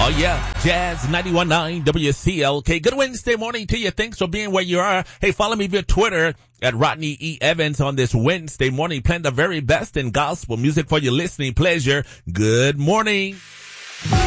Oh yeah, Jazz 91.9 WCLK. Good Wednesday morning to you. Thanks for being where you are. Hey, follow me via Twitter at Rodney E. Evans on this Wednesday morning, playing the very best in gospel music for your listening pleasure. Good morning.